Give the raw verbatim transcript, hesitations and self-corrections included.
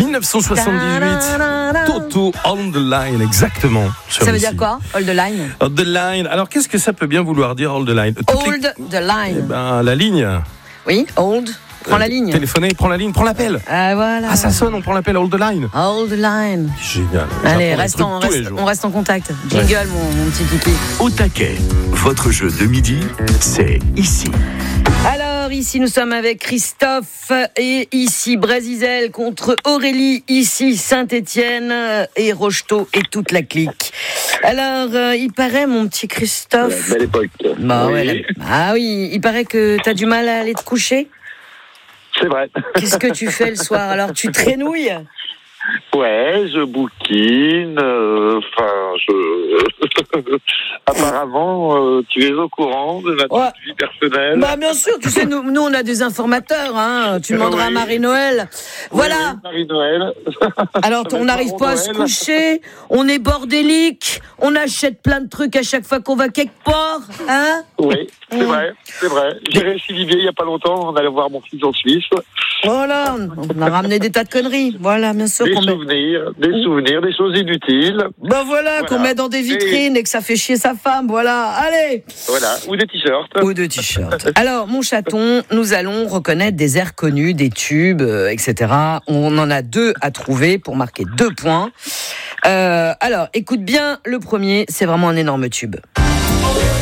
dix-neuf cent soixante-dix-huit, Toto, On the Line, exactement. Ça veut ici. Dire quoi, Hold the Line? Hold the Line. Alors, qu'est-ce que ça peut bien vouloir dire, Hold the Line? Toutes Hold les... the Line. Eh ben, la ligne. Oui, hold. Prends euh, la ligne. Téléphoner, prends la ligne, prends l'appel. Ah, voilà. Ah, ça sonne, on prend l'appel, Hold the Line. Hold the Line. Génial. Allez, reste en, reste, on reste en contact. Jingle, ouais. mon, mon petit kiki. Au taquet, votre jeu de midi, c'est ici. Alors, ici, nous sommes avec Christophe et ici Brésil contre Aurélie, ici Saint-Étienne et Rocheteau et toute la clique. Alors, euh, il paraît, mon petit Christophe... Euh, belle époque. Bah, oui. Ouais, ah oui, il paraît que t'as du mal à aller te coucher. C'est vrai. Qu'est-ce que tu fais le soir? Alors, tu traînouilles? Ouais, je bouquine, enfin, euh, je... Apparemment, euh, tu es au courant de notre ouais. vie personnelle. Bah, bien sûr, tu sais, nous, nous on a des informateurs, hein. Tu demanderas oui. à Marie-Noël. Voilà. Oui, oui, Marie-Noël. Alors, on n'arrive pas à se coucher, on est bordélique, on achète plein de trucs à chaque fois qu'on va quelque part, hein. Oui, c'est mmh. vrai, c'est vrai. J'ai réussi Vivier il n'y a pas longtemps, on allait voir mon fils en Suisse. Voilà, on a ramené des tas de conneries. Voilà, bien sûr. Des qu'on souvenirs, met... des souvenirs, des choses inutiles. Ben voilà, voilà. qu'on met dans des vitrines et... et que ça fait chier sa femme, voilà. Allez. Voilà, ou des t-shirts. Ou des t-shirts. Alors, mon chaton, nous allons reconnaître des airs connus, des tubes, euh, et cetera. On en a deux à trouver pour marquer deux points. Euh, alors, écoute bien, le premier, c'est vraiment un énorme tube.